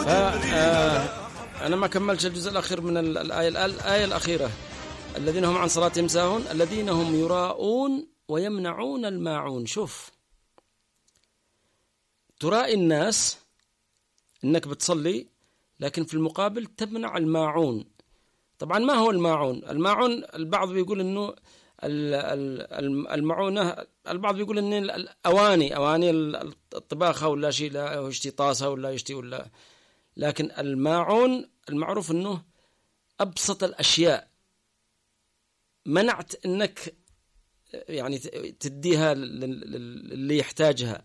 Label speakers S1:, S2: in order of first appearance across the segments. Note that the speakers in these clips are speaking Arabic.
S1: أنا ما كملت الجزء الأخير من الآية الأخيرة. الذين هم عن صلاتهم ساهون الذين هم يراءون ويمنعون الماعون. شوف، ترائي الناس إنك بتصلي، لكن في المقابل تمنع الماعون. طبعا ما هو الماعون؟ الماعون البعض بيقول إنه المعونة، البعض بيقول إن أواني الطباخة ولا شيء، لا يشتي طاسة ولا يشتي ولا، لكن الماعون المعروف إنه أبسط الأشياء. منعت إنك يعني تديها اللي يحتاجها،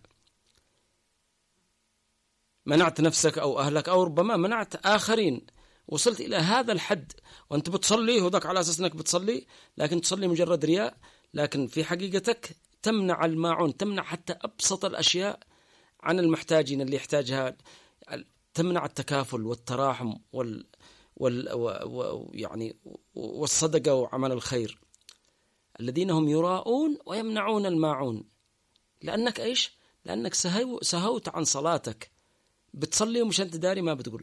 S1: منعت نفسك أو أهلك أو ربما منعت آخرين. وصلت إلى هذا الحد وأنت بتصلي، هذاك على أساس أنك بتصلي، لكن تصلي مجرد رياء، لكن في حقيقتك تمنع الماعون، تمنع حتى أبسط الأشياء عن المحتاجين اللي يحتاجها، تمنع التكافل والتراحم يعني والصدقة وعمل الخير. الذين هم يراءون ويمنعون الماعون. لأنك إيش؟ لأنك سهوت عن صلاتك، بتصلي ومش أنت داري ما بتقول.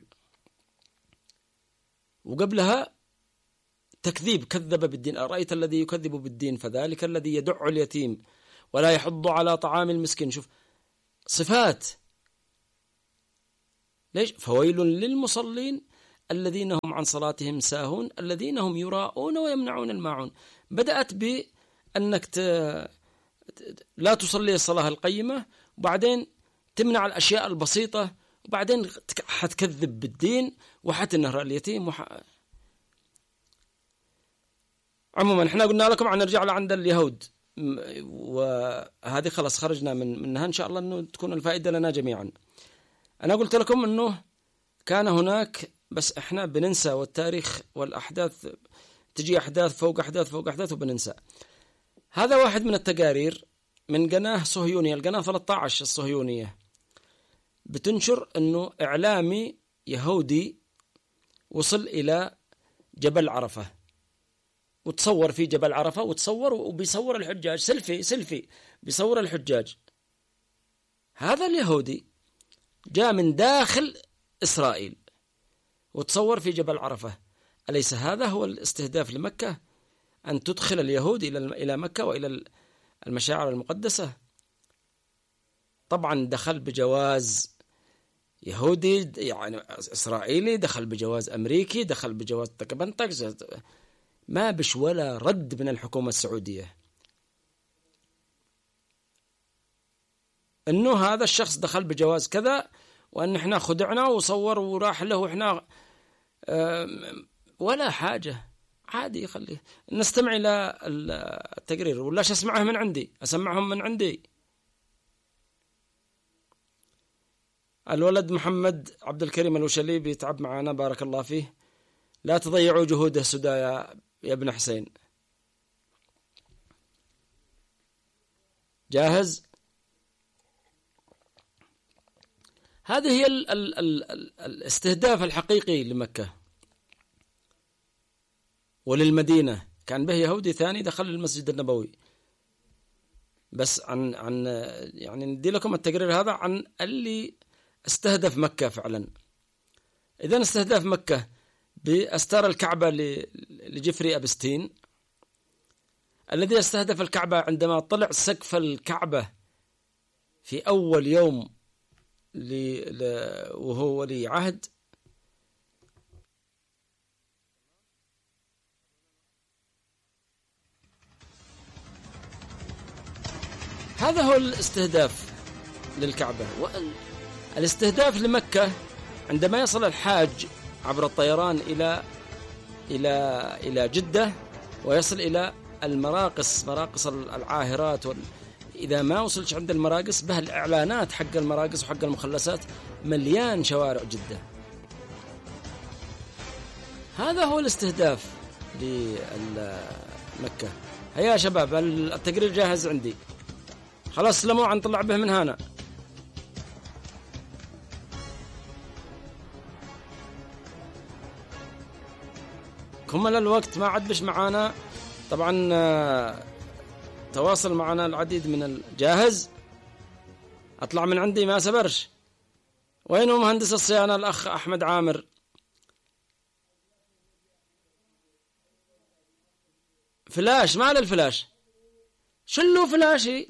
S1: وقبلها تكذيب، كذب بالدين. أرأيت الذي يكذب بالدين فذلك الذي يدع اليتيم ولا يحض على طعام المسكين. شوف صفات. ليش؟ فويل للمصلين الذين هم عن صلاتهم ساهون الذين هم يراءون ويمنعون الماعون. بدأت بأنك لا تصلي الصلاة القيمة، وبعدين تمنع الأشياء البسيطة، وبعدين حتكذب بالدين وحتنهر اليتيم عموما احنا قلنا لكم عن نرجع لعند اليهود، وهذه خلاص خرجنا منها إن شاء الله أنه تكون الفائدة لنا جميعا. أنا قلت لكم أنه كان هناك، بس احنا بننسى، والتاريخ والأحداث تجي أحداث فوق أحداث فوق أحداث وبننسى. هذا واحد من التقارير من قناة صهيونية، القناة 13 الصهيونية، بتنشر أنه إعلامي يهودي وصل إلى جبل عرفة وتصور في جبل عرفة، وبيصور الحجاج، سيلفي بيصور الحجاج. هذا اليهودي جاء من داخل إسرائيل وتصور في جبل عرفة. أليس هذا هو الاستهداف لمكة؟ أن تدخل اليهود إلى مكة وإلى المشاعر المقدسة؟ طبعا دخل بجواز يهودي، يعني إسرائيلي، دخل بجواز أمريكي، دخل بجواز تكبنتك، ما بش ولا رد من الحكومة السعودية إنه هذا الشخص دخل بجواز كذا، وأن إحنا خدعنا وصور وراح له إحنا ولا حاجة. عادي، يخليه. نستمع إلى التقرير ولا أسمعه من عندي؟ أسمعهم من عندي. الولد محمد عبد الكريم الوشلي بيتعب معنا، بارك الله فيه. لا تضيعوا جهوده سدى يا ابن حسين. جاهز؟ هذه هي الاستهداف الحقيقي لمكة وللمدينة. كان به يهودي ثاني دخل المسجد النبوي. بس عن يعني ندي لكم التقرير هذا عن اللي استهدف مكة فعلا. إذن استهدف مكة بأستار الكعبة لجيفري أبستين، الذي استهدف الكعبة عندما طلع سقف الكعبة في أول يوم وهو ولي عهد. هذا هو الاستهداف للكعبة. والاستهداف لمكة عندما يصل الحاج عبر الطيران إلى جدة ويصل إلى مراقص العاهرات، إذا ما وصلش عند المراقص به الإعلانات حق المراقص وحق المخلصات مليان شوارع جدة. هذا هو الاستهداف لمكة. هيا يا شباب، التقرير جاهز عندي، خلاص سلموا عن طلع به من هنا. كمل الوقت، ما عاد بش معانا طبعا. تواصل معنا العديد من جاهز؟ أطلع من عندي ما سبرش. وينه مهندس الصيانة الأخ أحمد عامر؟ فلاش، ما الفلاش، شلوا فلاشي،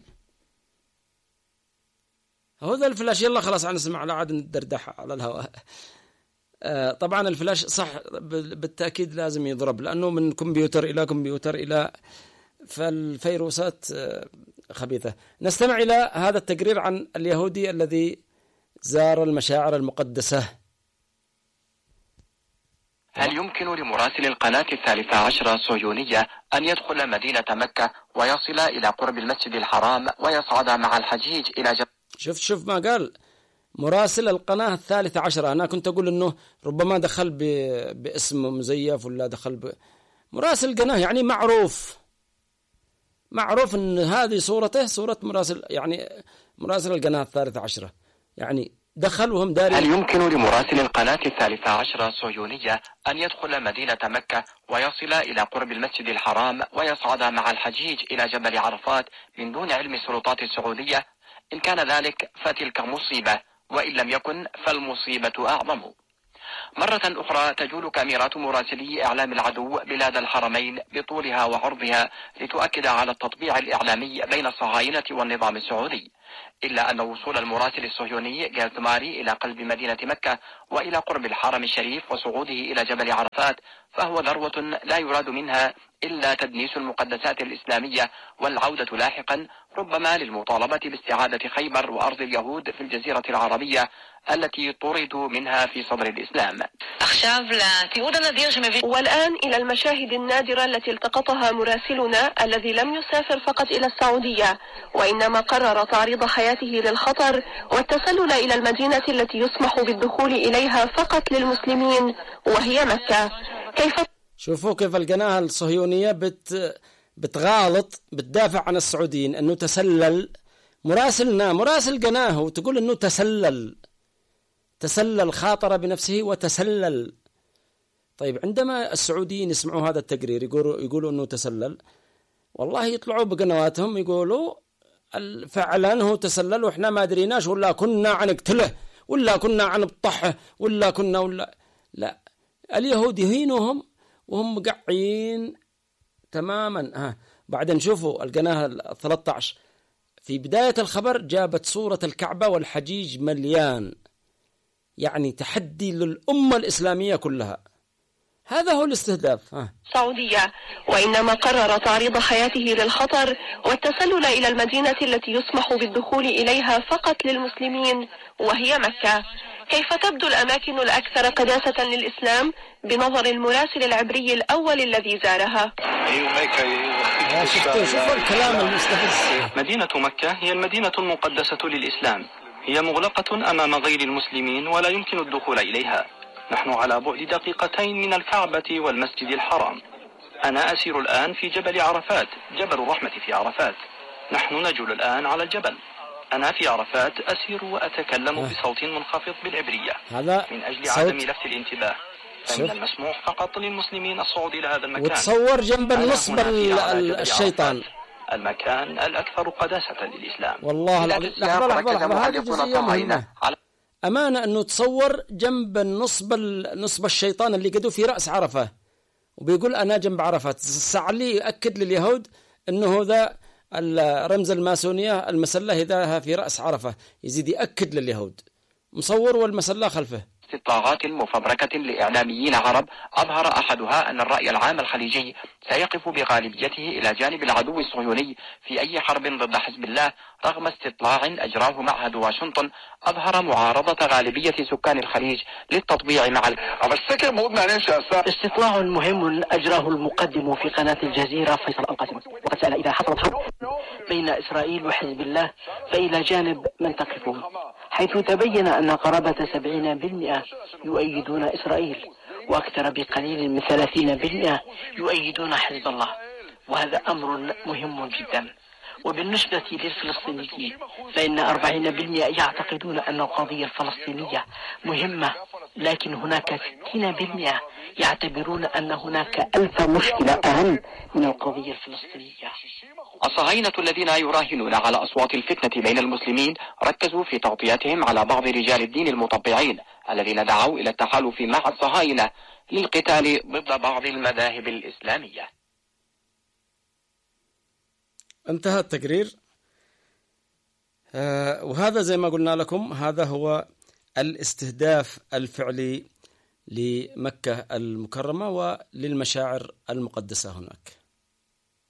S1: هو ذا الفلاش. يلا خلاص نسمع، لا عاد ندردح على الهواء. طبعا الفلاش صح بالتأكيد لازم يضرب، لأنه من كمبيوتر إلى كمبيوتر إلى، فالفيروسات خبيثة. نستمع إلى هذا التقرير عن اليهودي الذي زار المشاعر المقدسة.
S2: هل يمكن لمراسل القناة 13 الصهيونية أن يدخل مدينة مكة ويصل إلى قرب المسجد الحرام ويصعد مع الحجيج إلى جبل؟
S1: شوف ما قال مراسل القناة 13. أنا كنت أقول أنه ربما دخل باسم مزيف ولا دخل مراسل قناة، يعني معروف أن هذه صورته صورة مراسل، يعني مراسل القناة 13، يعني دخل وهم دارين.
S2: هل يمكن لمراسل القناة 13 الصهيونية أن يدخل مدينة مكة ويصل إلى قرب المسجد الحرام ويصعد مع الحجيج إلى جبل عرفات من دون علم السلطات السعودية؟ إن كان ذلك فتلك مصيبة، وإن لم يكن فالمصيبة أعظم. مرة أخرى تجول كاميرات مراسلي إعلام العدو بلاد الحرمين بطولها وعرضها لتؤكد على التطبيع الإعلامي بين الصهاينة والنظام السعودي، إلا أن وصول المراسل الصهيوني جالتماري إلى قلب مدينة مكة وإلى قرب الحرم الشريف وصعوده إلى جبل عرفات فهو ذروة لا يراد منها إلا تدنيس المقدسات الإسلامية والعودة لاحقا ربما للمطالبة باستعادة خيبر وأرض اليهود في الجزيرة العربية التي طردوا منها في صدر الإسلام.
S3: والآن إلى المشاهد النادرة التي التقطها مراسلنا الذي لم يسافر فقط إلى السعودية، وإنما قرر تعريض حياته للخطر والتسلل إلى المدينة التي يسمح بالدخول إليها فقط للمسلمين وهي مكة.
S1: شوفوا كيف القناة الصهيونية بتغالط، بتدافع عن السعوديين أنه تسلل. مراسل قناه وتقول أنه تسلل، خاطر بنفسه وتسلل. طيب عندما السعوديين يسمعوا هذا التقرير يقولوا أنه تسلل، والله يطلعوا بقنواتهم يقولوا فعلا هو تسلل وإحنا ما دريناش، ولا كنا عن اقتله، ولا كنا عن بطحه، ولا لا. اليهود يهينوهم وهم مقعين تماما. بعدين شوفوا القناة 13 في بداية الخبر جابت صورة الكعبة والحجيج مليان، يعني تحدي للأمة الإسلامية كلها. هذا هو الاستهداف.
S3: سعودية، وإنما قرر تعريض حياته للخطر والتسلل إلى المدينة التي يسمح بالدخول إليها فقط للمسلمين وهي مكة. كيف تبدو الأماكن الأكثر قداسة للإسلام بنظر المراسل العبري الأول الذي زارها؟
S1: شوفوا الكلام المستفز.
S4: مدينة مكة هي المدينة المقدسة للإسلام، هي مغلقة أمام غير المسلمين ولا يمكن الدخول إليها. نحن على بعد دقيقتين من الكعبة والمسجد الحرام. أنا أسير الآن في جبل عرفات، جبل الرحمة في عرفات. نحن نجول الآن على الجبل. أنا في عرفات أسير وأتكلم بصوت منخفض بالعبرية من أجل عدم لفت الانتباه، فمن المسموح فقط للمسلمين الصعود إلى هذا المكان.
S1: وتصور جنب النصب الشيطان،
S4: المكان الأكثر قداسة للإسلام.
S1: والله لحظة هذه جزئية مهمة أمانة، أنه تصور جنب نصب الشيطان اللي قدوا في رأس عرفة، وبيقول أنا جنب عرفات. الساعة اللي يأكد لليهود أنه ذا رمز الماسونية المسلة إذا في رأس عرفة، يزيد يأكد لليهود مصور والمسلة خلفه.
S2: استطلاعات مفبركة لإعلاميين عرب أظهر أحدها أن الرأي العام الخليجي سيقف بغالبيته إلى جانب العدو الصهيوني في أي حرب ضد حزب الله، رغم استطلاع أجراه معهد واشنطن أظهر معارضة غالبية سكان الخليج للتطبيع مع
S5: استطلاع مهم أجراه المقدم في قناة الجزيرة فيصل القاسم، وقد سأل إذا حصلت حرب بين إسرائيل وحزب الله فإلى جانب من تقفون، حيث تبين أن قرابة 70% يؤيدون إسرائيل وأكثر بقليل من 30% يؤيدون حزب الله، وهذا أمر مهم جدا. وبالنسبة للفلسطينيين فإن 40% يعتقدون أن القضية الفلسطينية مهمة، لكن هناك 60% يعتبرون أن هناك 1000 مشكلة أهم من القضية الفلسطينية.
S2: الصهاينة الذين يراهنون على أصوات الفتنة بين المسلمين ركزوا في تغطيتهم على بعض رجال الدين المطبعين الذين دعوا إلى التحالف مع الصهاينة للقتال ضد بعض المذاهب الإسلامية.
S1: انتهى التقرير. وهذا زي ما قلنا لكم هذا هو الاستهداف الفعلي لمكة المكرمة وللمشاعر المقدسة هناك.